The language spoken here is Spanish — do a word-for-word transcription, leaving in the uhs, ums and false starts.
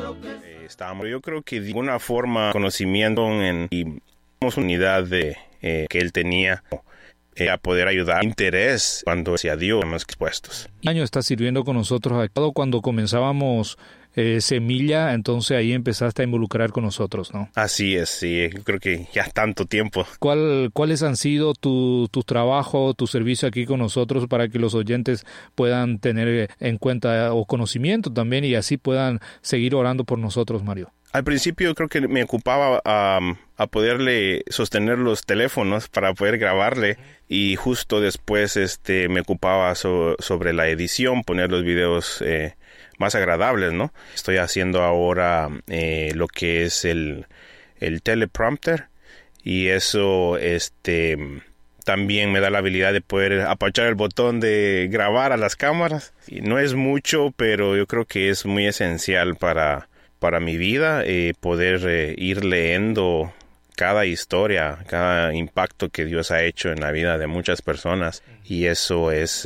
Eh, estábamos, yo creo que de alguna forma conocimiento en, y unidad de eh, que él tenía eh, a poder ayudar, interés cuando hacia Dios estamos expuestos. Un año está sirviendo con nosotros. Cuando comenzábamos eh, Semilla, entonces ahí empezaste a involucrar con nosotros, ¿no? Así es, sí, yo creo que ya tanto tiempo. ¿Cuál, ¿Cuáles han sido tu, tu trabajo, tu servicio aquí con nosotros para que los oyentes puedan tener en cuenta o conocimiento también y así puedan seguir orando por nosotros, Mario? Al principio creo que me ocupaba um, a poderle sostener los teléfonos para poder grabarle y justo después este me ocupaba so, sobre la edición, poner los videos eh, más agradables, ¿no? Estoy haciendo ahora eh, lo que es el, el teleprompter y eso este también me da la habilidad de poder apachar el botón de grabar a las cámaras. Y no es mucho, pero yo creo que es muy esencial para... para mi vida, eh, poder eh, ir leyendo cada historia, cada impacto que Dios ha hecho en la vida de muchas personas y eso es